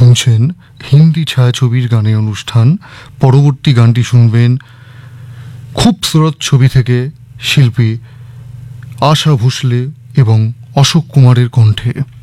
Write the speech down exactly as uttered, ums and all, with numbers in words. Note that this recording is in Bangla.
শুনছেন হিন্দি ছায়াছবির গানের অনুষ্ঠান। পরবর্তী গানটি শুনবেন খুবসুরত ছবি থেকে শিল্পী আশা ভোসলে এবং অশোক কুমারের কণ্ঠে।